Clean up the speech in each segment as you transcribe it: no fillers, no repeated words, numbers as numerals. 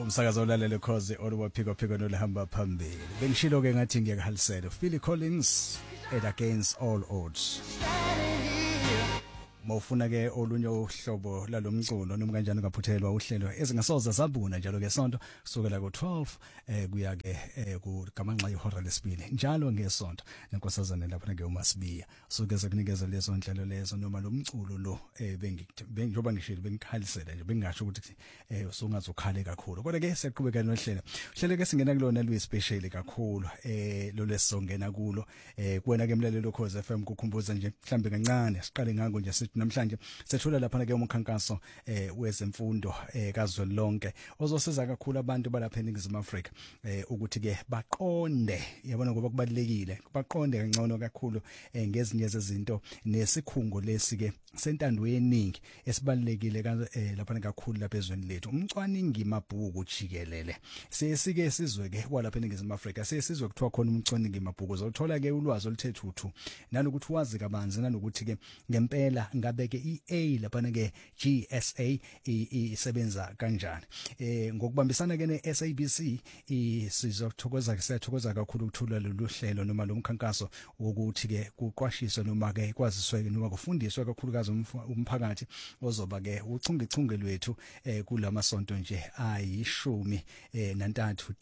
umsakazo olalele khoze oluwaphiko phiko nolihamba phambili bengishilo ke ngathi ngiyakahalisela Phil Collins and Against All Odds mawufuna ke olunye uhlobo lalomculo noma kanjani ungaphuthelwa uhlelo ezingasoza sabuna njalo ke sonto kusukela ku12 kuya ke kugamanxa ihora lesibili njalo ngesonto nenkosazana lapha ke uMasibiya suke sekunikeza lezo nhlelo lezo noma lomculo lo bengijoba ngishilo bengikhalisela nje bengisho ukuthi usungazokhale kakhulu kodwa ke siqhubeka nohlelo ke singena kulona luyespecial kakhulu lo lesongena kulo kuwena ke mlalelo Khoze FM kukhumbuza nje mhlambe kancane siqale ngako nje namhlanje sethula lapha ke umkhankaso wezemfundo kazwelonke ozosiza kakhulu abantu balapha eNingizimu Afrika ukuthi ke baqonde yabona ngoba kubalekile baqonde kangcono kakhulu ngezinye zezinto nesikhungo lesi ke sentando yeningi esibalekile lapha kakhulu lapha ezweni lethu umcwaningi mabhuku jikelele sesike sizwe ke kwalapha eNingizimu Afrika sesizwe kuthiwa khona umcwaningi mabhuku uzothola ke ulwazi oluthethu nanokuthi wazi kabanzi nanokuthi ke ngempela ngabeke EA lapha ke GSA isebenza kanjani ngokubambisana ke neSABC siyathokoza kakhulu ukuthula lolu hlelo noma lo mkhankaso wokuthi ke kuqwashiswe noma ke kwaziswe noma kufundiswe kakhulukazi umphakathi ozoba ke uchungechunge lwethu kulamasonto nje ayishumi nantathu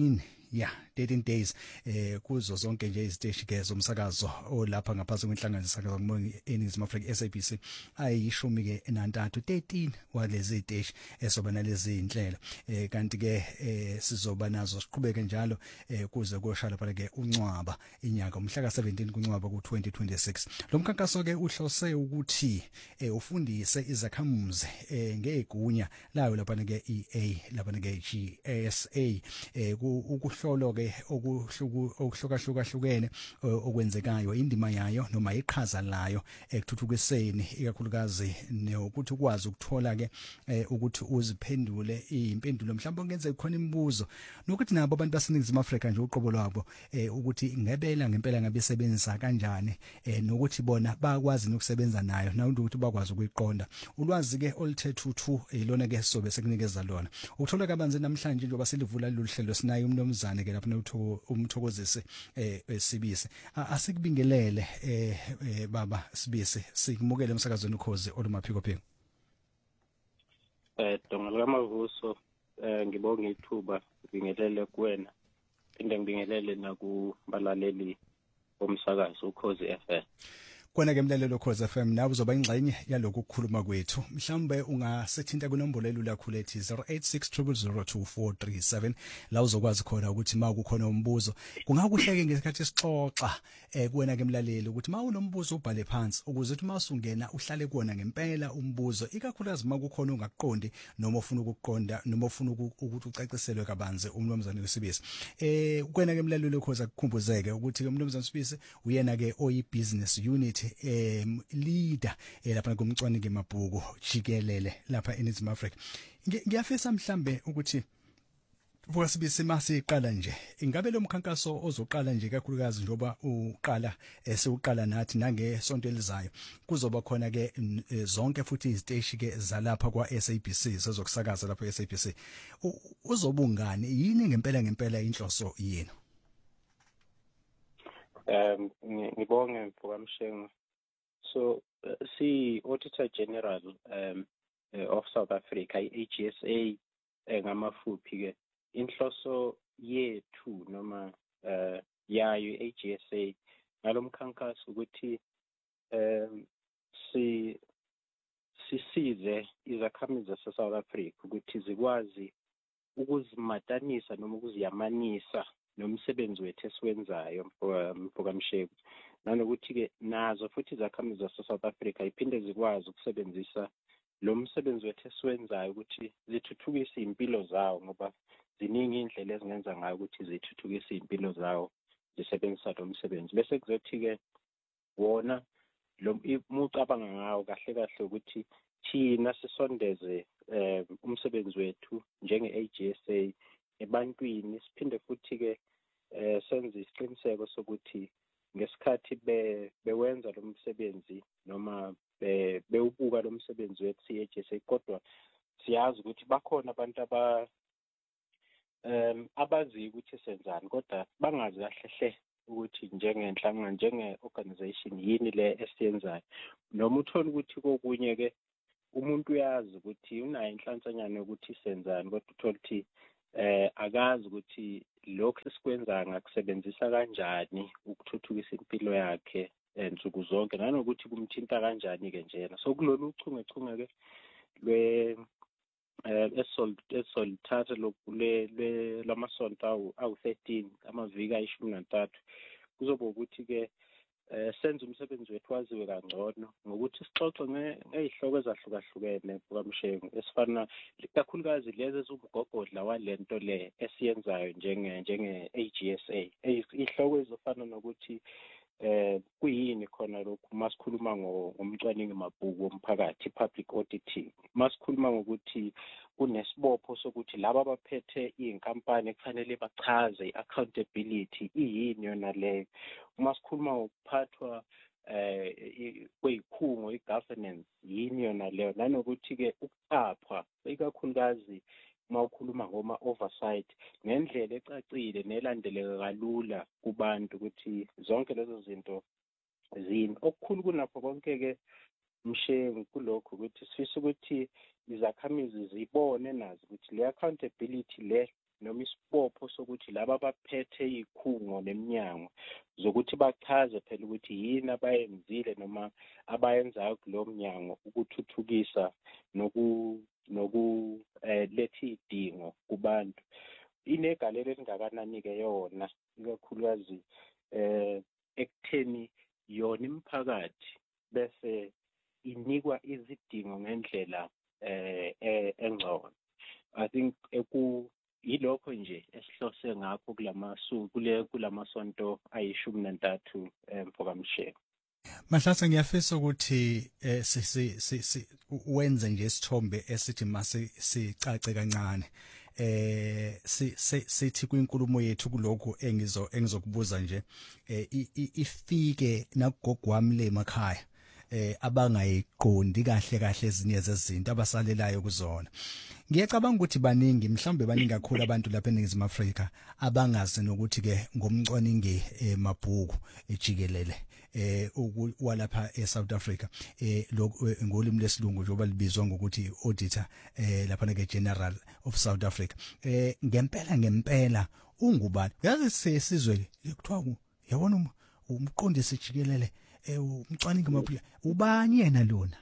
13 days kuzo zonke nje iziteshi ke zomsakazo olapha ngaphansi kwenhlangano sakazo ngomoya eNingizimu Afrika SABC ayishumi ke nantathu 13 walezi ziteshi esoba nalezi inhlelo kanti ke sizoba nazo siqhubeke njalo kuze kosha lapha ke uNcwaba inyanga umhla ka17 kuNcwaba ku2026 lo mkhankaso ke uhlose ukuthi ufundise izakhamuzi ngegunya layo lapha ke EA lapha ke GSA ukuhlolo ke okuhlukahlukene okwenzekayo indima yayo noma iqhaza layo ekuthuthukiseni ikakhulukazi nokuthi ukwazi ukuthola ke ukuthi uziphendule impendulo mhlawumbe ungenze khona imibuzo nokuthi nabo abantu baseNingizimu Afrika nje uqobo lwabo ukuthi ngebela ngempela ngabesebenza kanjani nokuthi bona bakwazi nokusebenza nayo na ukuthi bakwazi ukuyiqonda ulwazi ke oluthethu ilona ke sobe sekunikeza lona ukuthola kabanzi namhlanje njengoba silivula lolu hlelo sinayo umnomzane ke lapha umthokozise Sibisi asikubingelele baba Sibisi sikumukele emsakazweni Khoze olumaphiko phiko Donga lamavuso ngibonga ithuba ngibingelele kuwena phinde ngibingelele nakubalaleli bomsakazo uKhoze FM Kona ke mlalelo Khoze FM nawe uzoba ingxenye yaloko ukukhuluma kwethu mhlambe ungasethinta kunombolo elula khulu ethi 0860022437 la uzokwazi khona ukuthi makukhona umbuzo kungakuhleke ngesikhathi sixoxa kuwena ke mlaleli ukuthi mawunombuzo ubhale phansi ukuze uthi masungena uhlale kuona ngempela umbuzo ikakhulukazi makukhona ungaqondi noma ufuna ukuqonda noma ufuna ukuthi ucaciselwe kabanzi umnomzane weSibisi kuwena ke mlaleli Khoze akukhumbuzeke ukuthi ke umnomzane weSibisi uyena ke oyi business unit leader lapha kumcwaningi mabhuku jikelele lapha eNingizimu Afrika ngiyafisa mhlambe ukuthi Sibisi masiqala nje ingabe lo mkhankaso ozoqala nje kakhulukazi njoba uqala sewuqala nathi nangesonto elizayo kuzoba khona ke zonke futhi iziteshi ke zalapha kwa SABC sezokusakaza lapha SABC uzobungani yini ngempela inhloso yini ngibonge mfokamshengo so Auditor General of South Africa iAGSA ngamafuphi ke inhloso yethu noma yayo iAGSA ngalomkhankaso ukuthi sisize izakhamizi zaseSouth Africa ukuthi zikwazi ukuzimatanisa noma ukuziyamanisa nomsebenzi wethu esiwenzayo mfokamshengo nanokuthi ke nazo futhi izakhamizi zaseSouth Africa iphinde zikwazi ukusebenzisa lo msebenzi wethu esiwenzayo ukuthi zithuthukise impilo zawo ngoba ziningi indlela ezingenza ngayo ukuthi zithuthukise impilo zawo zisebenzisa lo msebenzi bese kuzothi ke wona lo umucabanga ngawo kahle ukuthi thina sisondeze umsebenzi wethu njenge-AGSA ebantwini siphinde futhi ke senze isiqiniseko sokuthi ngesikhathi bewenza lo msebenzi noma bewubuka lo msebenzi wethu CAGSA kodwa siyazi ukuthi bakhona abantu abazi ukuthi senzani kodwa bangazi kahle hle ukuthi njengenhlangano njenge-organization yini le esiyenzayo noma uthola ukuthi kokunye ke umuntu uyazi ukuthi unayo inhlansanyana yokuthi senzani kodwa uthola ukuthi akazi ukuthi lokho esikwenzayo ngakusebenzisa kanjani ukuthuthukisa impilo yakhe nsuku zonke nanokuthi kumthinta kanjani-ke njena so kulolu uchungechunge-ke esolithatha lamasonto awu-13 amaviki ayi-13 kuzoba ukuthi-ke senze umsebenzi wethu waziwe kangcono ngokuthi sixoxe ngey'hloko ezahlukahlukene bukamshengu esifana kakhulukazi lezi ezumgogodla walento le esiyenzayo njenge-AGSA iy'hloko ezifana nokuthi kuyini khona lokhu masikhuluma ngomcwaningi mabhuku womphakathi public auditing masikhuluma ngokuthi kunesibopho sokuthi laba abaphethe iy'nkampani kufanele bachaze i-accountability iyini yona leyo masikhuluma ngokuphathwa kwey'khungo i-governance yini yona leyo nanokuthi-ke ukuqaphwa ikakhulukazi mawukhuluma ngoma-oversight ngendlela ecacile nelandeleka kalula kubantu ukuthi zonke lezo zinto zini okukhulu kunakho konke-ke mshengu kulokho ukuthi sifisa ukuthi izakhamizi zibone nazo ukuthi le accountability le noma isibopho sokuthi laba abaphethe iy'khungo neminyango zokuthi bachaze phela ukuthi yini abayenzile noma abayenzayo kulowo mnyango ukuthuthukisa letha iy'dingo kubantu inegalelo elingakanani-ke yona ikakhulukazi ekutheni yona imiphakathi bese inikwa izidingo ngendlela engcono I think yilokho nje esihlose ngakho kulamasonto ayi-13 mfokamshengu. Mahlasa ngiyafisa ukuthi wenze nje isithombe esithi mase sicace kancane sithi kwinkulumo yethu kuloko engizokubuza nje ifike nakugogo wami le emakhaya abangayiqondi kahle ezinye zezinto abasalelayo kuzona. Ngiyacabanga ukuthi mhlawumbe baningi kakhulu abantu lapha eNingizimu Afrika abangazi nokuthi ke ngomcwaningi mabhuku ejikelele walapha eSouth Africa ngolimi lesilungu njengoba libizwa ngokuthi auditor lapha ke General of South Africa ngempela ungubani yazi sesizwe kuthiwa yabona umqondisi jikelele umcwaningi mabhuku ubani yena lona?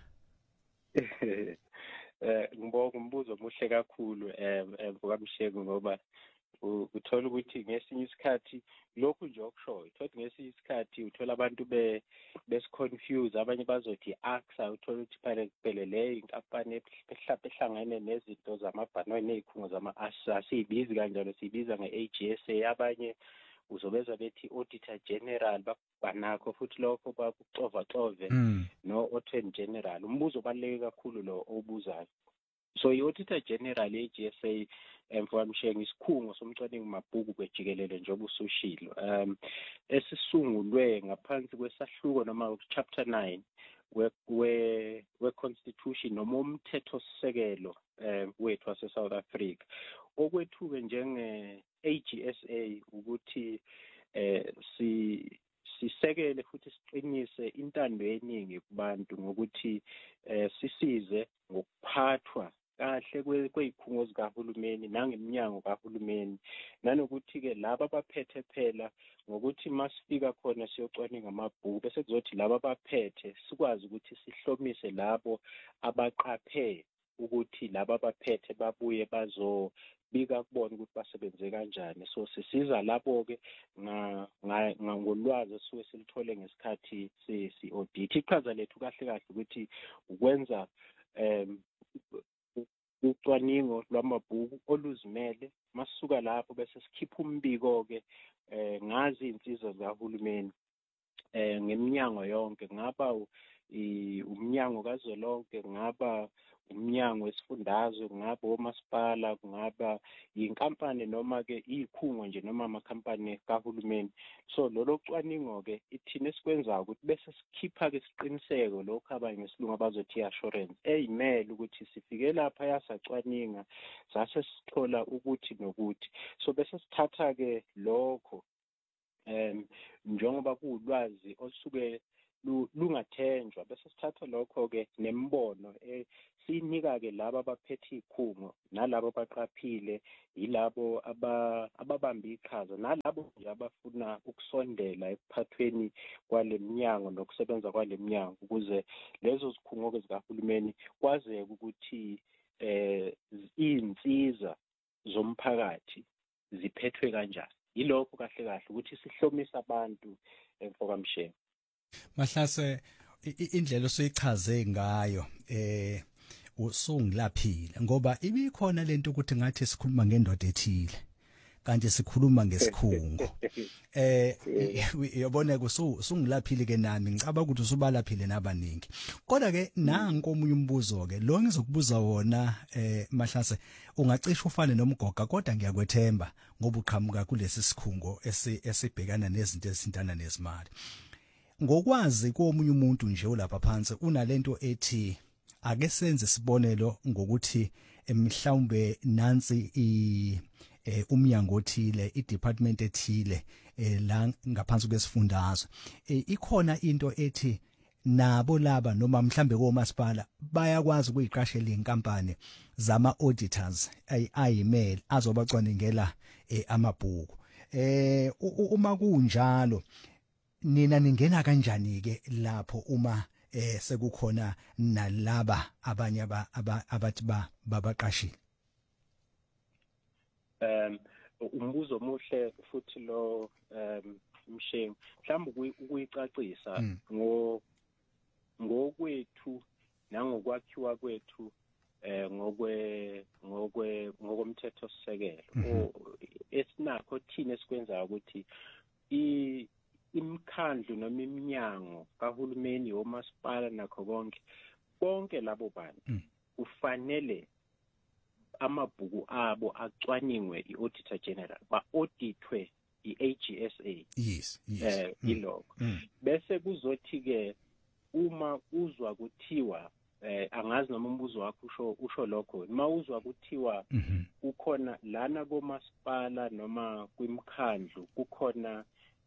Ngibonga umbuzo omuhle kakhulu mfokamshengu ngoba uthola ukuthi ngesinye isikhathi lokhu nje okushoyo uthola ngesinye isikhathi uthola abantu besiconfuse abanye bazothi AXA uthola ukuthi phela le inkampani mhlawumbe ehlangene nezinto zamabhanoyi nezikhungo zama-ASA siyibizi kanjalo siyibiza nge-AGSA abanye uzobeza bethi auditor general banakho futhi lokho bakucova no-auditor general umbuzo obaluleke kakhulu lo obuzayo so i-auditor general ye-AGSA mfokamshengu isikhungo somcwaningi mabhuku kwejikelele njengoba usushilo esisungulwe ngaphansi kwesahluko noma chapter 9 we-constitution noma umthethosisekelo wethu wase-South Africa okwethuke njenge-AGSA ukuthi sisekele futhi siqinise intando yeningi kubantu ngokuthi sisize ngokuphathwa kahle kwey'khungo zikahulumeni nangeminyango kahulumeni nanokuthi-ke laba abaphethe phela ngokuthi masifika khona siyocwaninga amabhuku bese kuzothi laba abaphethe sikwazi ukuthi sihlomise labo abaqaphe ukuthi laba abaphethe babuye bazobika kubona ukuthi basebenze kanjani so sisiza labo-ke ngolwazi esuke silithole ngesikhathi si-audit iqhaza lethu kahle ukuthi ukwenza ucwaningo lwamabhuku oluzimele masisuka lapho bese sikhipha umbiko-ke ngazi iy'nsiza zikahulumeni ngeminyango yonke ngaba umnyango kazwelonke ngaba umnyango wesifundazwe, kungaba omasipala, kungaba inkampani noma ke izikhungo nje noma amakhampani kahulumeni. So lolo cwaningo ke ithina esikwenzayo ukuthi bese sikhipha ke isiqiniseko lokho abanye ngesilungu abazothi assurance eyimele ukuthi sifike lapha yasacwaninga sase sithola ukuthi nokuthi. So bese sithatha ke lokho njengoba kuulwazi osuke lungathenjwa, bese sithatha lokho ke nembono sinika ke laba abaphethe izikhungo nalabo abaqaphile, yilabo ababamba iqhaza nalabo abafuna ukusondela ekuphathweni kwale minyango nokusebenza kwale minyango, ukuze lezo zikhungo zikahulumeni kwazeke ukuthi izinsiza zomphakathi ziphethwe kanjani. Yilokho kahle kahle ukuthi sihlomise abantu emfokamshengo. Mahlase indlela osoyichaze ngayo usungilaphile ngoba ibikhona lento ukuthi ngathi sikhuluma ngendoda ethile kanti sikhuluma ngesikhungo. Yabona usungilaphile ke nami ngicaba ukuthi usubalaphile nabaningi. Kodwa ke nanku omunye umbuzo ke lo ngizokubuza wona Mahlase ungacisha ufane nomgoga, kodwa ngiyakwethemba ngoba uqhamuka kulesi sikhungo esibhekana nezinto ezithintana nezimali. Ngokwazi komunye umuntu nje ulapha phansi unalento ethi ake senze isibonelo ngokuthi mhlawumbe nansi umnyango othile, i-department ethile la ngaphansi kwesifundazwe ikhona into ethi nabo laba noma mhlambe komasipala bayakwazi ukuyiqashela inkampani zama auditors ayimele azobacwaningela amabhuku. Uma kunjalo nina ningena kanjani ke lapho uma sekukhona nalaba abanye abathi babaqashile? Umbuzo omuhle futhi lo Mshengu, mhlawumbe ukuyicacisa ngokwethu nangokwakhiwa kwethu ngokomthetho sisekelo esinakho thina esikwenzayo ukuthi imikhandlu noma iminyango kahulumeni omasipala nakho konke labo bantu kufanele amabhuku abo acwaningwe i-Auditor General, ba-audithwe i-AGSA. Yes. Ilokho. Bese kuzothi ke uma uzwa kuthiwa angazi noma umbuzo wakho usho lokho, uma uzwa kuthiwa ukhona lana komasipala noma kwimkhandlu kukhona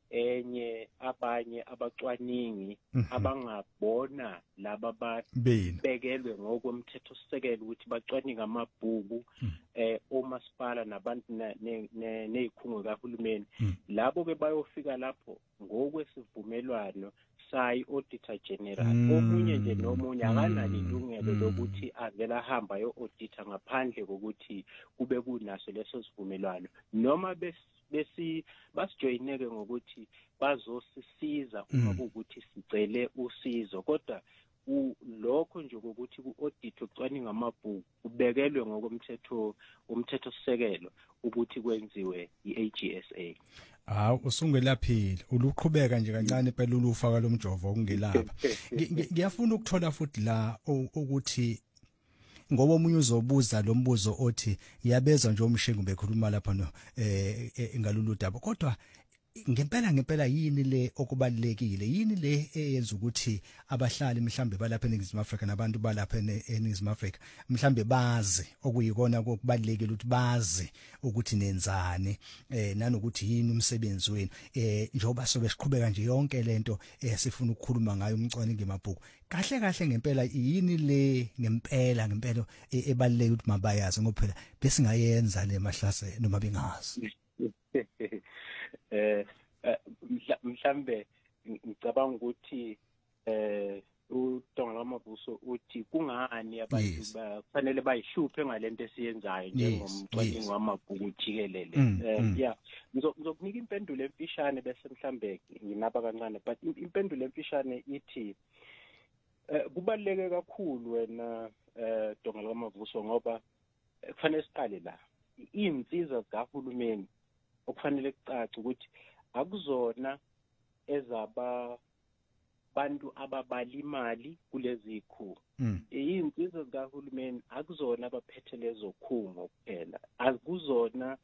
abanye abacwaningi abangabona laba babekelwe ngokomthetho sisekelo ukuthi bacwaninga amabhuku omasipala nabantu nezikhungo kahulumeni. Labo ke bayofika lapho ngokwesivumelwano sayi-Auditor General. Omunye nje nomunye akanalo ilungelo lokuthi avela ahamba ayo-audita ngaphandle kokuthi kube kunaso leso sivumelwano, noma basijoyineke ngokuthi bazosisiza uma kuwukuthi sicele usizo. Kodwa lokho nje ukuthi ku-audit ucwaninga amabhuku kubekelwe umthetho sisekelo ukuthi kwenziwe i-AGSA. Usungelaphile uluqhubeka nje kancane phela ulufa lomjovo okungelapha. Ngiyafuna ukuthola futhi la ukuthi ngoba umunye uzobuza lo mbuzo othi yabezwa nje uMshengu bekhuluma lapha ngalolu daba, kodwa ngempela yini le okubalekile, yini le eyenza ukuthi abahlali mhlambe balapha eNingizimu Afrika nabantu balapha eNingizimu Afrika mhlambe bazi okuyikona kokubalekile ukuthi bazi ukuthi nenzani nanokuthi yini umsebenzi wenu njengoba sobe siqhubeka nje yonke lento sifuna ukukhuluma ngayo umcwaningo emabhuku. Kahle ngempela yini le ngempela ebalekile ukuthi mabayazi ngoba phela bese ngayenza le Mahlase noma bengazi. Mhlambe ngicabanga ukuthi uDongela Mabuso uthi kungani abantu kufanele bayishuphe ngalento esiyenzayo njengomcwaningo wamabhuku jikelele. Ngizokunika impendulo emfishane bese mhlambe nginaba kancane, but impendulo emfishane ithi kubaleke kakhulu wena Dongela Mabuso ngoba kufanele siqale la izinsiza zikahulumeni okufanele kucace ukuthi akuzona bantu ababalimali kulezi ikhulu. Iy'nsiza zikahulumeni akuzona abaphethe lezo khungo kuphela, akuzona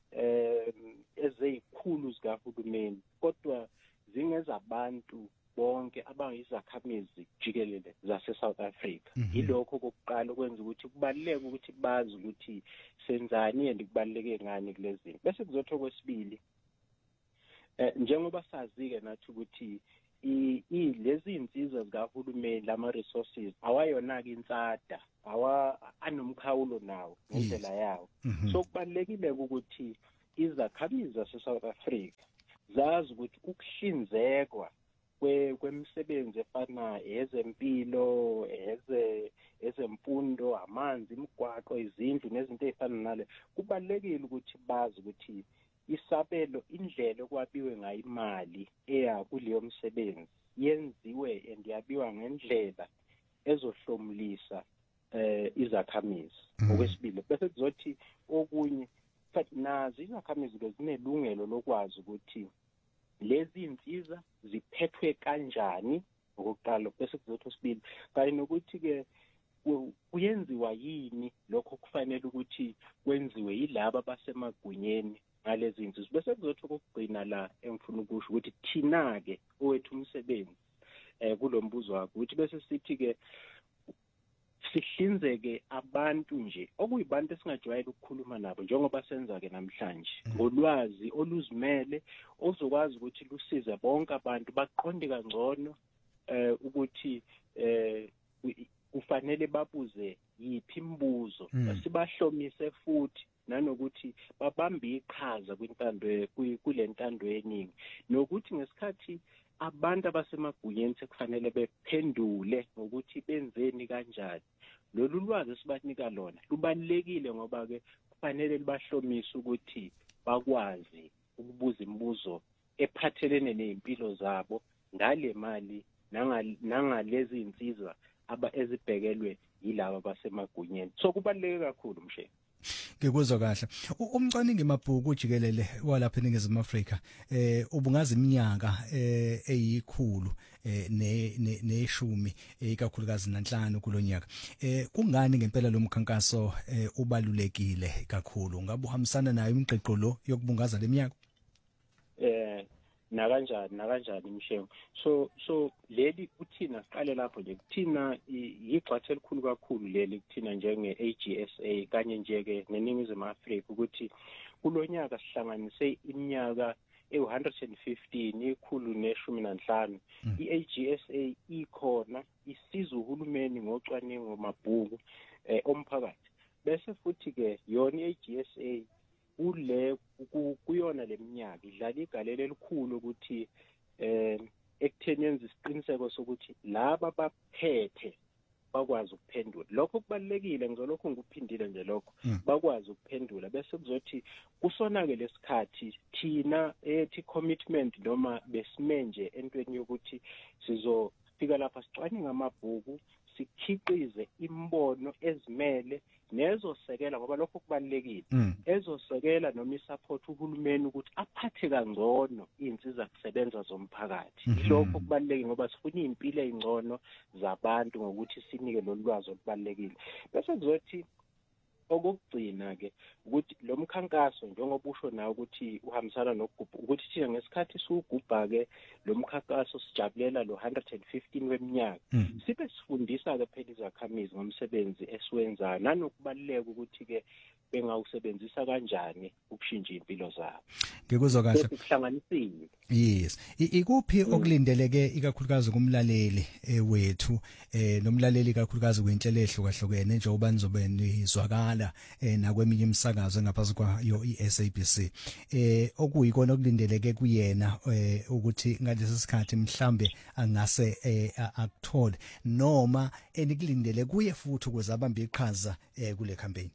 ezeyikhulu zikahulumeni, kodwa zingezabantu bonke abayizakhamizi jikelele zase-South Africa. Yilokho kokuqala okwenza ukuthi kubaluleke ukuthi bazi ukuthi senzani and kubaluleke ngani kulezi zinto. Bese kuzothi okwesibili, njengoba sazi-ke nathi ukuthi lezi iy'nsiza zikahulumeni, lama-resources awayona-ke insada, anomkhawulo nawo ngendlela yawo. So kubalulekile ukuthi izakhamizi zase-South Africa zazi ukuthi ukuhlinzekwa kwemisebenzi efana ezempilo, ezemfundo, amanzi, imigwaqo, izindlu nezinto ey'fana nale, kubalulekile ukuthi bazi ukuthi isabelo, indlela okwabiwe ngayo imali eya kuleyo msebenzi yenziwe and yabiwa ngendlela ezohlomulisa izakhamizi. Okwesibili, bese kuzothi okunye nazo izakhamizi zinelungelo lokwazi ukuthi lezi iy'nsiza ziphethwe kanjani okokuqala, bese kuzothi okwesibili kanye nokuthi-ke kuyenziwa yini lokho kufanele ukuthi kwenziwe yilaba abasemagunyeni ngalezi iy'nsiza. Bese kuzothi okokugcina la engifuna ukusho ukuthi thina-ke owethu umsebenzi kulo mbuzo wakho ukuthi bese sithi-ke sihlinzeke abantu nje okuyibantu esingajwayele ukukhuluma nabo njengoba senza-ke namhlanje, ngolwazi oluzimele ozokwazi ukuthi lusize bonke abantu baqonde kangcono ukuthi kufanele babuze yiphi imibuzo, sibahlomise futhi nanokuthi babambe iqhaza kule ntando yeningi, nokuthi ngesikhathi abantu abasemagunyeni sekufanele bephendule ngokuthi benzeni kanjani. Lolu lwazi esibanika lona lubalulekile ngoba-ke kufanele libahlomise ukuthi bakwazi ukubuza imibuzo ephathelene ney'mpilo zabo ngale mali nangalezi iy'nsiza ezibhekelwe yilaba abasemagunyeni. So kubaluleke kakhulu Msheni. Ngikuzwa kahle. Umcwaningi mabhuku ujikelele walapha eNingizimu Afrika ubungaza iminyaka eyikhulu neshumi ikakhulukazi nanhlanu kulonyaka. Kungani ngempela lo mkhankaso ubalulekile kakhulu? Ngabe uhambisana nayo imigqeqo lo yokubungaza leminyaka? nakanjani Mshengu. So leli kuthina siqale lapho nje, kuthina igxathu elikhulu kakhulu leli kuthina njenge-AGSA kanye nje-ke neNingizimu Afrika ukuthi kulonyaka sihlanganise iminyaka ewu-115 ikhulu neshumi nanhlanu. I-AGSA ikhona isiza uhulumeni ngocwaningo mabhuku omphakathi, bese futhi-ke yona i-AGSA kuyona leminyaka idlala igalelo elikhulu ukuthi ekutheni yenza isiqiniseko sokuthi laba baphethe bakwazi ukuphendula. Lokho kubalulekile, ngizolokhu ngikuphindile nje lokho, bakwazi ukuphendula. Bese kuzothi kusona-ke lesikhathi thina ethi commitment noma besimenje entweni yokuthi sizofika lapha sicwaninga amabhuku, sikhiqize imbono ezimele nezosekela, ngoba lokho kubalulekile, ezosekela noma isupport uhulumeni ukuthi aphathe kangcono iy'nsiza kusebenza zomphakathi. Lokho kubalulekile ngoba sifuna iy'mpilo ey'ngcono zabantu ngokuthi sinike lolu lwazi olubalulekile. Bese kuzothi okokugcina-ke ukuthi lo mkhankaso njengoba usho nawe ukuthi uhambisana nokugubha, ukuthi thina ngesikhathi siwugubha-ke lo mkhankaso sijabulela lo 115 weminyaka, sibe sifundisa-ke phela izakhamizi ngomsebenzi esiwenzayo nanokubaluleka ukuthi-ke bengawusebenzisa kanjani ukushintsha iy'mpilo zabo. Ngikuzwa kahle. Sikuhlanganisile. Yes. Ikuphi okulindeleke ikakhulukazi kumlaleli wethu nomlaleli ikakhulukazi kwenhlelo ehlukahlukene njengoba nizobe nizwakala nakweminye imisakazo ngaphansi kwayo iSABC, okuyikona okulindeleke kuyena ukuthi ngalesi sikhathi mhlambe angase akuthole noma enikulindele kuye futhi ukuze abambe iqhaza kule campaign?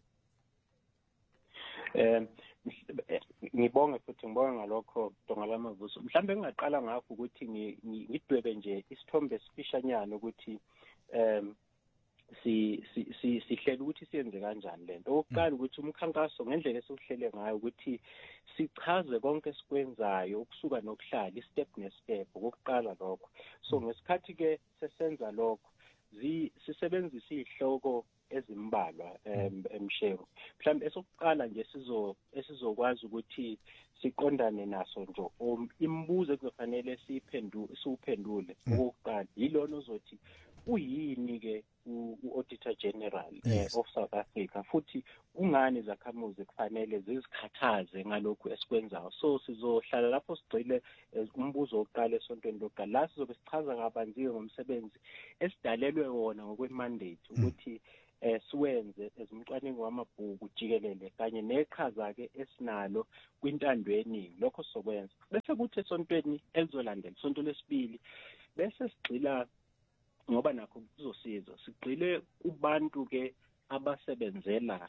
Ngibonge ngalokho Dongala Mavuso. Mhlambe ngingaqala ngakho ukuthi ngidwebe nje isithombe esifishanyana ukuthi sihlela ukuthi siyenze kanjani lento. Okokuqala ukuthi umkhankaso ngendlela esiwuhlele ngayo ukuthi sichaze konke esikwenzayo ukusuka nokuhlala istep nestep okokuqala lokho. So ngesikhathi ke sesenza lokho sisebenzisa izihloko ezimbalwa emsheku. Mhlawumbe esokuqala nje esizokwazi ukuthi siqondane naso nje imibuzo ekuzofanele siwuphendule okokuqala yilona ozothi uyini ke u-Auditor General of South Africa futhi kungani izakhamuzi kufanele zizikhathaze ngalokhu esikwenzayo. So sizohlala lapho sigcile umbuzo wokuqala esontweni lokuqala la sizobe sichaza kabanzi ngomsebenzi esidalelwe wona ngokwemandate ukuthi siwenze ezimcwaningo wamabhuku jikelele kanye neqhaza ke esinalo kwintando yeningi lokho sokwenza. Bese kuthi esontweni elizolandela isonto lesibili bese sigxila ngoba nakho kuzosiza sigxile kubantu ke abasebenzela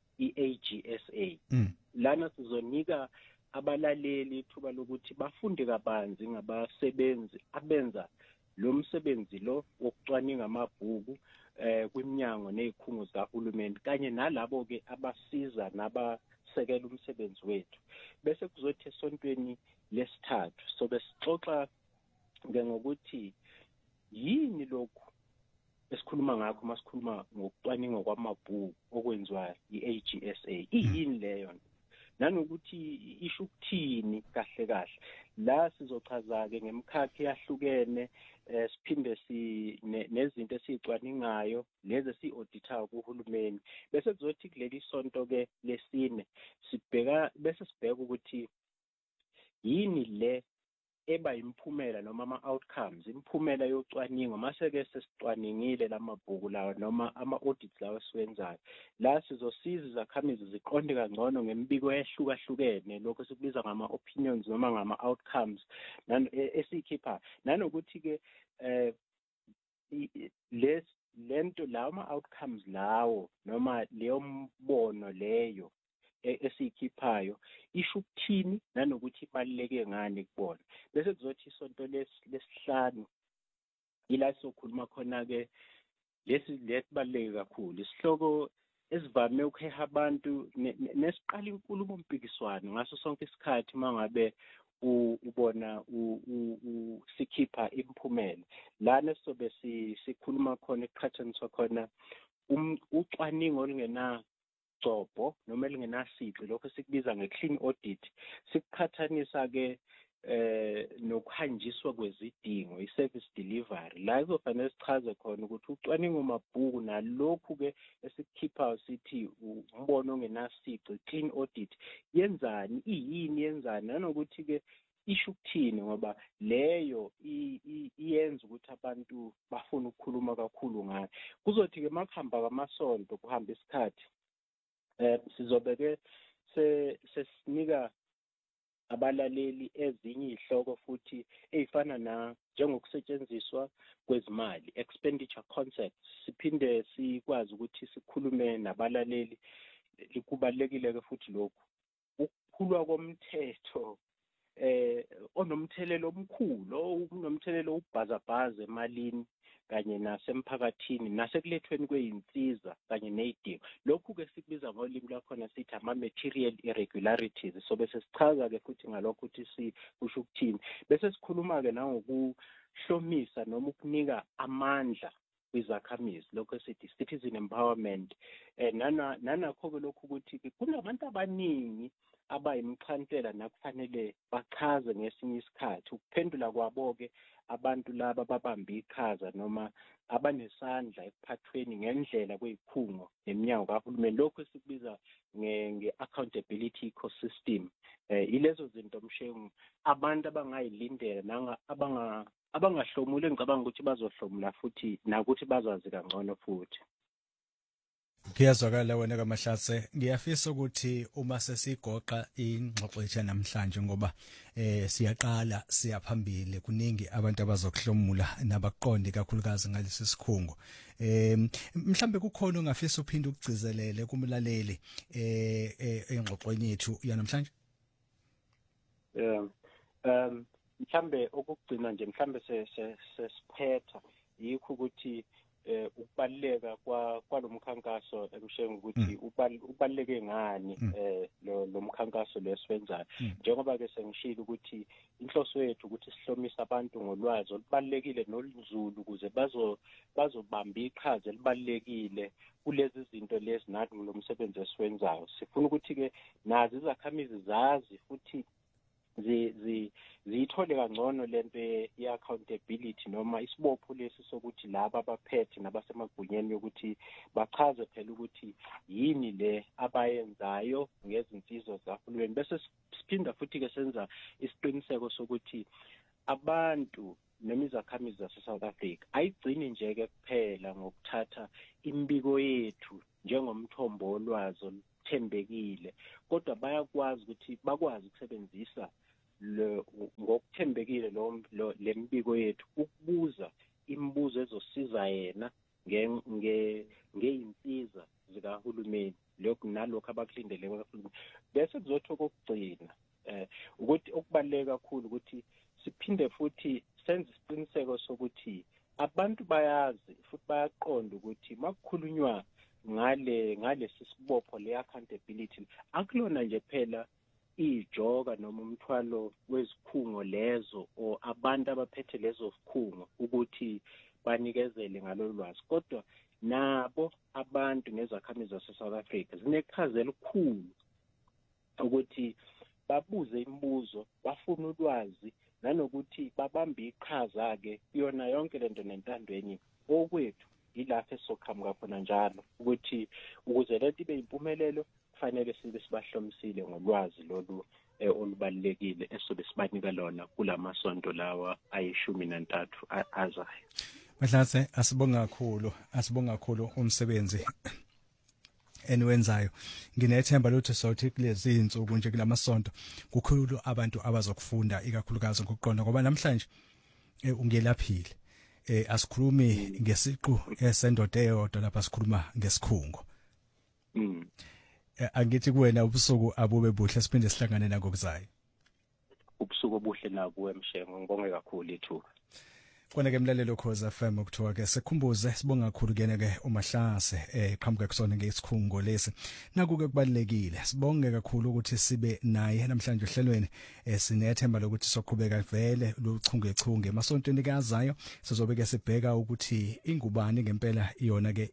iAGSA. Lana sizonika abalaleli ithuba lokuthi bafunde kabanzi ngabasebenzi abenza lo msebenzi lo wokucwaninga amabhuku kwimnyango nezikhungo zikahulumeni kanye nalabo ke abasiza nabasekela umsebenzi wethu. Bese kuzothi esontweni lesithathu so besixoxa ngokuthi yini lokhu esikhuluma ngakho masikhuluma ngokucwaninga kwamabhuku okwenziwa iAGSA iyini leyo nanokuthi isho ukuthini kahle kahle. La sizochaza ke ngemkhakha eyahlukene siphinde nezinto esizicwaningayo lezi esi-auditayo kuhulumeni. Bese kuzothi kuleli sonto ke lesine sibheka ukuthi yini le eba imphumela noma ama-outcomes imphumela yocwaningo mase-ke sesicwaningile lamabhuku lawo noma ama-audits lawo esiwenzayo. La sizosiza izakhamizi ziqonde kangcono ngembiko ehlukahlukene lokho sikubiza ngama-opinions noma ngama-outcomes esiyikhipha nanokuthi-ke lento lawo ama-outcomes lawo noma leyo mbono leyo esiyikhiphayo isho ukuthini nanokuthi ibaluleke ngani kubona. Bese kuzothi isonto lesihlanu ila sokhuluma khona ke lesibaluleke kakhulu isihloko esivame ukuheha abantu nesiqala inkulumo mpikiswano ngaso sonke isikhathi mangabe ubona sikhipha imphumela lana sobe sikhuluma khona eqhathaniswa khona ucwaningo olungena gcobo noma elingenasici lokho sikubiza nge-clean audit sikuqhathanisa ke nokuhanjiswa kwezidingo i-service delivery la kuzofanele sichaze khona ukuthi ucwaningo mabhuku nalokhu ke esikukhiphayo sithi umbono ongenasici clean audit yenzani iyini yenzani nanokuthi ke isho ukuthini ngoba leyo iyenza ukuthi abantu bafune ukukhuluma kakhulu ngayo. Kuzothi ke makuhamba kwamasonto kuhamba isikhathi sizobe sesinika abalaleli ezinye izihloko futhi ezifana na njengokusetshenziswa kwezimali expenditure concepts siphinde sikwazi ukuthi sikhulume nabalaleli kubalekile ke futhi lokhu ukukhulwa komthetho onomthelelo omkhulu unomthelelo ubhazabhaza emalini kanye nasemphakathini nasekulethweni kweyinsiza kanye nezidingo. Lokhu ke sikubiza ngolimi lakhona sithi ama-material irregularities so bese sichaza ke futhi ngalokho ukuthi kusho ukuthini bese sikhuluma ke nangokuhlomisa noma ukunika amandla kwizakhamizi lokho sithi citizen empowerment nanakho ke lokhu ukuthi kunabantu abaningi abayimxhantela nakufanele bachaze ngesinye isikhathi ukuphendula kwabo-ke abantu laba babamba iqhaza noma abanesandla ekuphathweni ngendlela kwezikhungo neminyango kahulumeni lokho esikubiza nge-accountability ecosystem. Ilezo zinto mshengu abantu abangayilindela abangahlomuli ngicabanga ukuthi bazohlomula futhi nakuthi bazazi kangcono futhi. Kuyazwakala wena kaMahlatse ngiyafisa ukuthi uma sesigoqa ingxoxo yethu namhlanje ngoba siyaqala siyaphambili kuningi abantu abazokuhlomula nabaqonde kakhulukazi ngalesi sikhungo mhlambe kukhona ongafisa uphinde ukugcizelele kumlaleli engxoxweni yethu yanamhlanje. Mhlambe okugcina nje mhlambe sesiphetha yikho ukuthi ukubaleka kwalomkhankaso emshenga ukuthi ubaleke ngani lo mkhankaso lesiwenzayo njengoba ke sengishilo ukuthi inhloso yethu ukuthi sihlomise abantu ngolwazi olubalekile nolunzulu ukuze bazobamba iqhaza elibalekile kulezi zinto lezi nathi ngomsebenzi esiwenzayo sifuna ukuthi ke nazi izakhamizi zazi futhi ziyithole kangcono lento ye-accountability noma isibopho lesi sokuthi laba abaphethe nabasemagunyeni yokuthi bachaze phela ukuthi yini le abayenzayo ngezinsizo zahulumeni bese siphinda futhi-ke senza isiqiniseko sokuthi abantu noma izakhamizi zase-South Africa ayigcini nje-ke kuphela ngokuthatha imbiko yethu njengomthombo wolwazi oluthembekile kodwa bayakwazi ukuthi bakwazi ukusebenzisa ngokuthembekile le mbiko yethu ukubuza imibuzo ezosiza yena ngeyinsiza zikahulumeni lokhu nalokho abakulindele kahulumeni bese kuzothi okugcina ukuthi okubaleka kakhulu ukuthi siphinde futhi senze isiqiniseko sokuthi abantu bayazi futhi bayaqonda ukuthi makukhulunywa ngale sisibopho le accountability akulona nje phela ijoka noma umthwalo wezikhungo lezo o abantu abaphethe lezo zikhungo ukuthi banikezele ngalolu lwazi kodwa nabo abantu nezakhamizi zase-South Africa zineqhaza elikhulu ukuthi babuze imibuzo bafune ulwazi nanokuthi babambe iqhaza-ke yona yonke lento nentandweni okwethu ilapho esizoqhamuka khona njalo ukuthi ukuze lento ibe yimpumelelo kufanele sibe sibahlomisile ngolwazi lolu olubalulekile esobe sibanika lona kulamasonto lawa ayi13 azayo. Mahlatse asibonga kakhulu umsebenzi eniwenzayo nginethemba lokuthi sothi kulezi insuku nje kulamasonto kukhulu abantu abazokufunda ikakhulukazi ngokuqonda ngoba namhlanje ungelaphile asikhulumi ngesiqu esendoda eyodwa lapha sikhuluma ngesikhungo angithi kuwena ubusuku abube buhle siphinde sihlangane nakokuzayo ubusuku obuhle nakuwe Mshengo ngibonge kakhulu ithuba kona ke mlalelo Khoza FM ukuthiwa ke sikhumbuze sibonga kakhulu kene ke uMahlase eqhamuka kusona ngesikhungo lesi nakuke kubalekile sibonge kakhulu ukuthi sibe naye namhlanje ohlelweni sinethemba lokuthi soqhubeka vele luchungechunge emasontweni kazayo sizobe ke sibheka ukuthi ingubani ngempela iyona ke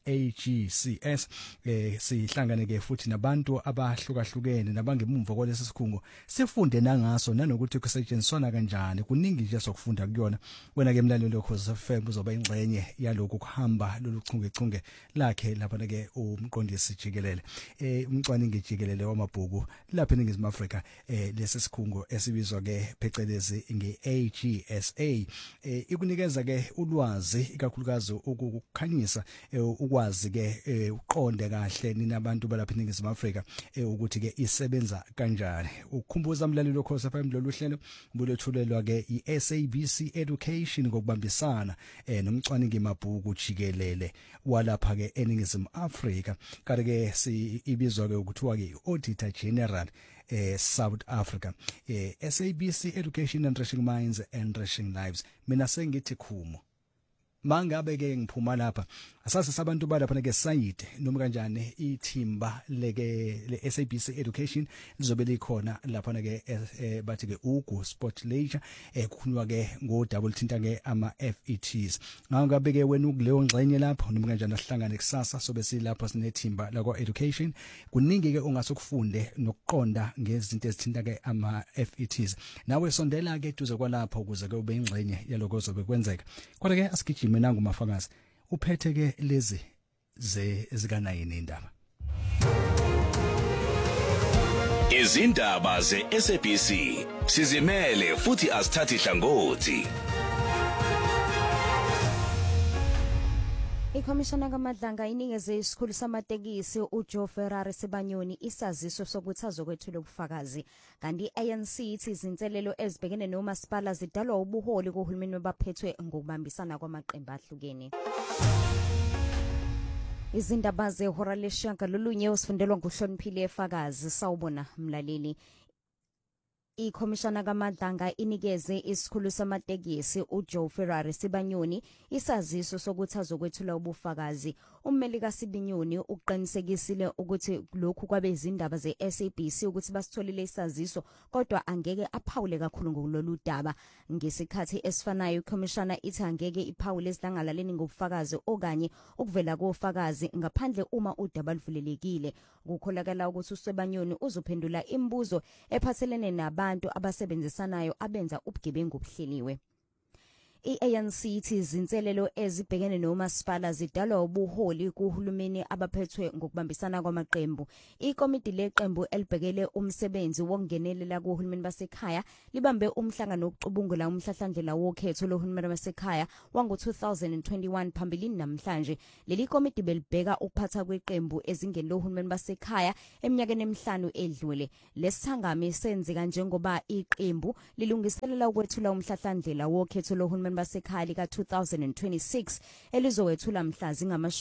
iAGCS sihlangane ke futhi nabantu abahlukahlukene nabangemumva kwalesi sikhungo sifunde nangaso nanokuthi kusetshenziswana kanjani kuningi nje sokufunda kuyona wena ke mlalelo Khoza FM uzoba ingxenye yalokho kuhamba lolu chungechunge lakhe lapha ke umqondisi jikelele umcwaningi jikelele wamabhuku lapha eNingizimu Afrika lesi sikhungo esibizwa ke phecelezi ngeAGSA ikunikeza ke ulwazi ikakhulukazi ukukhanyisa ukwazi ke uqonde kahle ninabantu balapha eNingizimu Afrika ukuthi ke isebenza kanjani ukukhumbuza mlalelo Khoza FM lolu hlelo bulethulelwa ke iSABC Education ngokubambisana nomcwaningi mabhuku jikelele walapha ke eNingizimu Afrika kanti ke ibizwa ke ukuthiwa ke Auditor General South Africa SABC Education Enriching Minds Enriching Lives mina sengithi khumo mangabe ke ngiphuma lapha asase sabantu balapha ke site noma kanjani ithimba leke le SABC Education lizobe likhona lapha ke bathi ke ugu sport leisure kukhulwa ke ngo double thinta ke ama FETs ngabe ke wena ukuleyo ngxenye lapho noma kanjani asihlangane kusasa sobe silapho sinethimba la kwa education kuningi ke ongasukufunde nokuqonda ngezinto ezithinta ke ama FETs nawe sondela ke duze kwalapho ukuze ke ube ingxenye yaloko ozobe kwenzeka kodwa ke asigijime nangu mafakazi uphethe ke lezi zikanayini indaba izindaba zeSABC sizimele futhi asithathi hlangothi Ikhomishana kaMadlanga inikeze isikhulu samatekisi uJoe Ferrari Sibanyoni isaziso sokuthi azokwethula ubufakazi kanti iANC ithi izinselelo ezibhekene nomasipala zidalwa ubuholi kohulumeni abaphethwe ngokubambisana kwamaqembu ahlukene. Izindaba zehora leshanka lolunye usifundelwa nguhloniphile efakazi sawubona mlaleli ikhomishana kaMadlanga inikeze isikhulu samatekisi uJoe Ferrari Sibanyoni isaziso sokuthi azokwethula ubufakazi. Ummeli kaSibanyoni uqinisekisile ukuthi lokhu kwabe izindaba zeSABC ukuthi basitholile isaziso kodwa angeke aphawule kakhulu ngololu daba. Ngesikhathi esifanayo ikhomishana ithi angeke iphawule esidlangalaleni ngobufakazi okanye ukuvela kofakazi ngaphandle uma udaba luvulelekile. Kukholakala ukuthi uSibanyoni uzophendula imibuzo ephathelene nabantu abasebenzisanayo abenza ubugebengu obuhleliwe. I-ANC ithi izinselelo ezibhekene nomasipala zidalwa ubuholi kuhulumeni abaphethwe ngokubambisana kwamaqembu. Ikomiti leqembu elibhekele umsebenzi wokungenelela kuhulumeni basekhaya libambe umhlangano wokucubungula umhlahlandlela wokhetho lohulumeni basekhaya wango-2021 phambilini namhlanje. Leli komiti belibheka ukuphatha kweqembu ezingeni lohulumeni basekhaya eminyakeni emihlanu edlule. Lesithangami senzeka njengoba iqembu lilungiselela ukwethula umhlahlandlela wokhetho lohulumeni basekhaya ka-2026 elizowethula mhla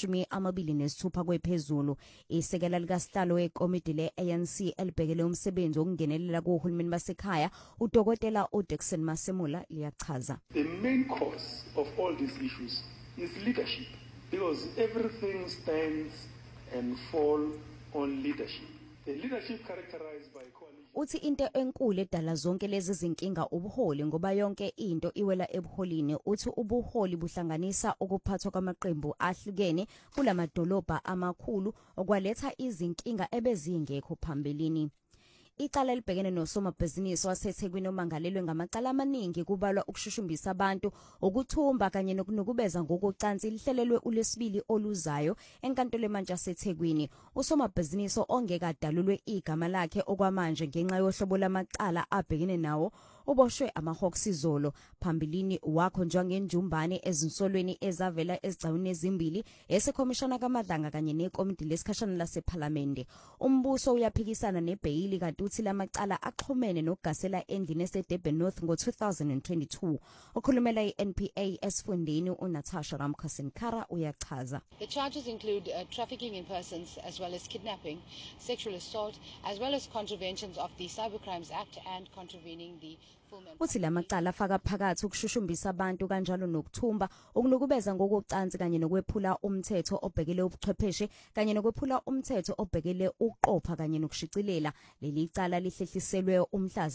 zingama-26 kwephezulu. Isekela likasihlalo wekomiti le-ANC elibhekele umsebenzi wokungenelela kuhulumeni basekhaya udokotela uDixon Masemula liyachaza. The main cause of all these issues is leadership, because everything stands and falls on leadership. The leadership characterized by coalition. Uthi into enkulu edala zonke lezi zinkinga ubuholi ngoba yonke into iwela ebuholini. Uthi ubuholi buhlanganisa ukuphathwa kwamaqembu ahlukene kulamadolobha amakhulu okwaletha izinkinga ebezingekho phambilini. Icala libhekene nosomabhizinisi waseThekwini omangalelwe ngamacala amaningi kubalwa ukushushumbisa abantu, ukuthumba kanye nokunukubeza ngokucansi lihlelelwe uLwesibili oluzayo enkantolo emantshi yaseThekwini. Usomabhizinisi ongeke adalulwe igama lakhe okwamanje ngenxa yohlobo lamacala abhekene nawo uboshwe amaHawks izolo. Phambilini wakhonjwa ngenjumbane ezinsolweni ezavela ezigcawini ezimbili esekhomishana kaMadlanga kanye nekomiti lesikhashana lasephalamende. Umbuso uyaphikisana nebheyili kanti uthi lamacala axhumene nokugasela endlini eseDurban North ngo-2022. Okhulumela i-NPA esifundeni uNatasha Ramkhosenkara uyachaza. The charges include trafficking in persons as well as kidnapping, sexual assault as well as contraventions of the Cybercrimes Act and contravening the Uthi lamacala afaka phakathi ukushushumbisa abantu kanjalo nokuthumba, ukunukubeza ngokucansi kanye nokwephula umthetho obhekele ubuchwepheshe kanye nokwephula umthetho obhekele uqopha kanye nokushicilela. Leli cala lihlehliselwe umhla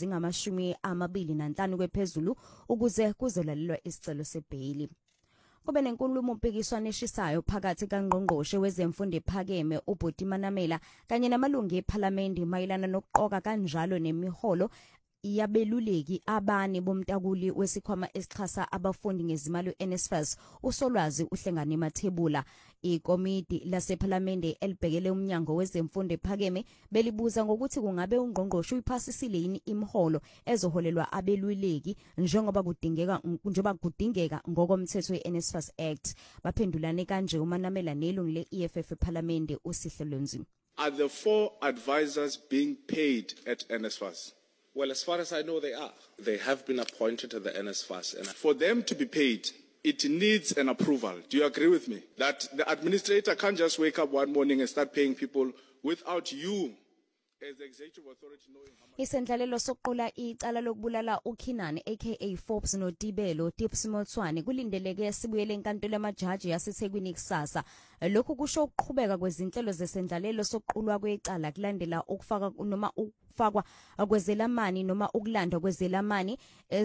zingama-25 kwephezulu ukuze kuzolalelwa isicelo sebheyili. Kube nenkulumo mpikiswano eshisayo phakathi kaNgqongqoshe wezemfundo ephakeme uBhoti Manamela kanye namalungu ePhalamende mayelana nokuqoka kanjalo nemiholo yabeluleki abane bomtakuli wesikhwama esixhasa abafundi ngezimali uNSFAS uSolwazi uhlengane emathebula. Ikomiti lasephalamende elibhekele umnyango wezemfundo ephakeme belibuza ngokuthi kungabe uNgqongqoshe uyiphasisile yini imiholo ezoholelwa abeluleki njengoba kudingeka ngokomthetho weNSFAS Act. Baphendulane kanje uManamela nelungu le-EFF ePhalamende uSihle Lonzi. Are the 4 advisors being paid at NSFAS? Well, as far as I know, they are. They have been appointed to the NSFAS. And for them to be paid, it needs an approval. Do you agree with me? That the administrator can't just wake up one morning and start paying people without you as the executive authority knowing how much. Isendlalelo sokuqula icala lokubulala uKinani aka Forbes noDibelo Tips Motswane kulindeleke sibuyele enkantolo yamajaji yaseThekwini kusasa. Lokhu kusho ukuqhubeka kwezinhlelo zesendlalelo sokuqulwa kwecala kulandela ukufakwa kwezelamani noma ukulandwa kwezelamani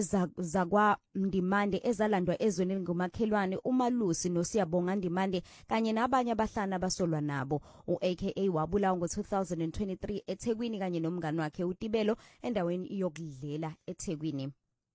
ezakwa Ndimande ezalandwa ezweni ngomakhelwane uMalusi noSiyabonga Ndimande kanye nabanye abahlana abasolwa nabo. uAKA wabulawa ngo-2023 eThekwini kanye nomngane wakhe uDibelo endaweni yokudlela eThekwini.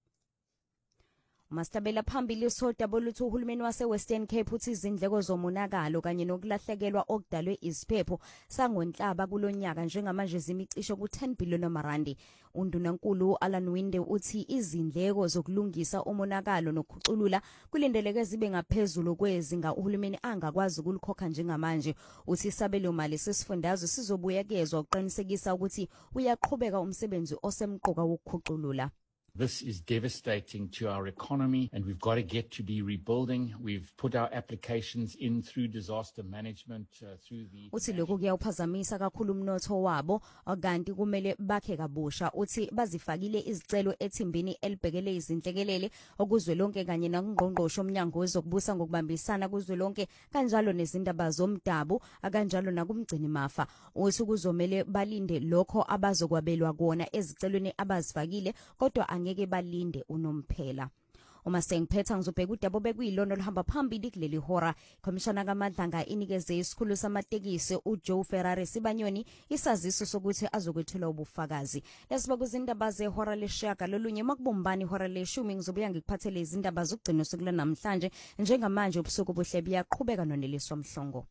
Mastabela phambili soda boluthi uhulumeni wase-Western Cape uthi izindleko zomonakalo kanye nokulahlekelwa okudalwe iziphepho sangonhlaba kulonyaka njengamanje zimicisho ku-10 billion rand. Undunankulu Alan Winde uthi izindleko zokulungisa umonakalo nokukhuculula kulindeleke zibe ngaphezulu kwezinga uhulumeni angakwazi ukulikhokha njengamanje. Uthi isabelo mali sesifundazwe sizobuyekezwa ukuqinisekisa ukuthi uyaqhubeka umsebenzi osemqoka wokukhuculula. This is devastating to our economy, and we've got to get to be rebuilding. We've put our applications in through disaster management, through the... Uthi lokhu kuyawuphazamisa kakhulu umnotho wabo, kanti kumele bakhe kabusha. Uthi bazifakile izicelo ethimbini elibhekele izinhlekelele okuzwelonke kanye nangqongqosho omnyango wezokubusa ngokubambisana kuzwelonke kanjalo nezindaba zomdabu akanjalo nakumgcini mafa. Uthi kuzomele balinde lokho abazokwabelwa kona ezicelweni abazifakile kodwa angeke balinde unomphela. Uma sengiphetha ngizobheka udaba bekuyilona oluhamba phambili kuleli hora. Komishana kaMadlanga inikeze isikhulu samatekisi uJoe Ferrari Sibanyoni isaziso sokuthi azokwethula ubufakazi. Lesiba kuzindaba zehora leshaka lolunye makubumbani ihora leshumi ngizobuya ngikuphathele izindaba zokugcina usuku namhlanje njengamanje ubusuku buhle buyaqhubeka noneliswa Mhlongo.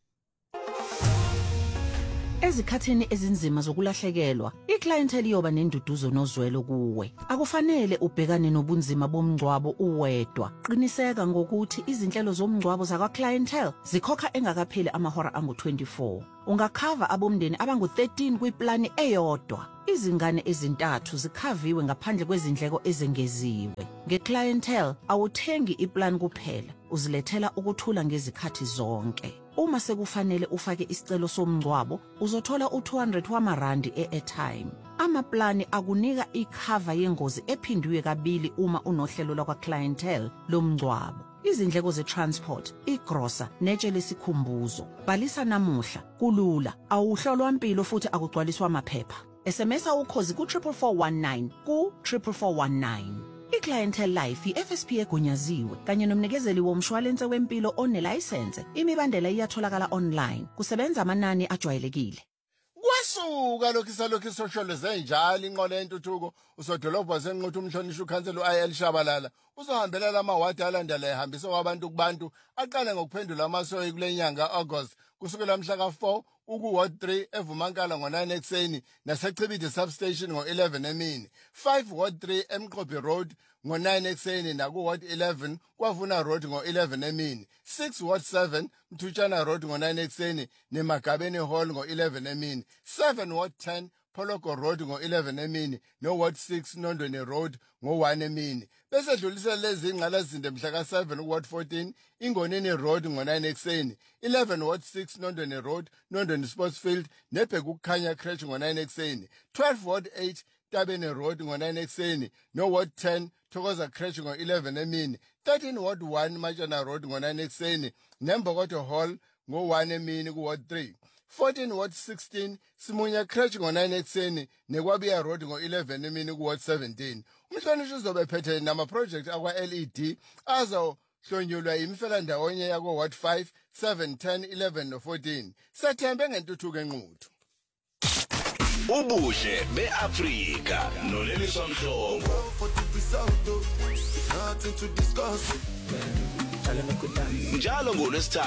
Ezikhathini ezinzima zokulahlekelwa, iclientele iyoba nenduduzo nozwelo kuwe. Akufanele ubhekane nobunzima bomngcwabo uwedwa. Qiniseka ngokuthi izinhlelo zomngcwabo zakwa clientele zikhokha engakapheli amahora angu-24. Ungakhava abomndeni abangu-13 kwiplani eyodwa. Izingane ezintathu zikhaviwe ngaphandle kwezindleko ezengeziwe. Ngeclientele awuthengi iplan kuphela, uzilethela ukuthula ngezikhathi zonke. Uma sekufanele ufake isicelo somngcwabo, uzothola u200 wamarandi e-airtime. Amaplani akunika ikhava yengozi ephindiwe kabili uma unohlelo lwakwa clientele lomngcwabo. Izindleko ze-transport, igrosa, netshe lesikhumbuzo. Bhalisa namuhla, kulula, awuhlolwa impilo futhi akugcwaliswa amaphepha. SMS ukhozi ku-44419 ku-44419. I-Clientele Life i-FSP egunyaziwe kanye nomnikezeli womshwalense wempilo onelayisense. Imibandela iyatholakala online. Kusebenza amanani ajwayelekile. Kwasuka lokho isosholeze njalo inqola yentuthuko usodolobha senquthu umhlonishwa ukhansela uIL Shabalala uzohambela lamawadi alandela ehambisa kwabantu kubantu aqale ngokuphendula amasoyi kulenyanga August kusukela mhla ka4 uku-Ward 3 eVumankala ngo9 ekseni nasechibide substation ngo11 emini 5 Ward 3 eMqobi Road ngo9 ekseni naku-Ward 11 kwaVuna Road ngo11 emini 6 Ward 7 Mthutshana Road ngo9 ekseni neMagabeni Hall ngo11 emini 7 Ward 10 Poloko Road ngo11 emini no Ward 6 Nondweni Road ngo1 emini bese dlulisa lezi ingqalazinde mhla ka7 uWard 14 Ingonini Road ngo9 ekseni 11 Ward 6 Nondweni Road Nondweni Sportsfield nebheka ukukhanya Crèche ngo9 ekseni 12 Ward 8 Tabene Road ngo9 ekseni no Ward 10 Thokoza Crèche ngo11 emini 13 Ward 1 Machana Road ngo9 ekseni neMbokodo Hall ngo1 emini kuWard 3 14 Ward 16 Simunya Crèche ngo9 ekseni neKwabiya Road ngo11 emini kuWard 17 umhlonishwa uzobe ephethe nama project akwa LED azohlonyulwa imfela ndawonye yako Ward 5 7 10 11 no 14 sethembe ngentuthuko enquthu ubuhle beAfrika noleliswa Mhlongo njalo ngoLwesithathu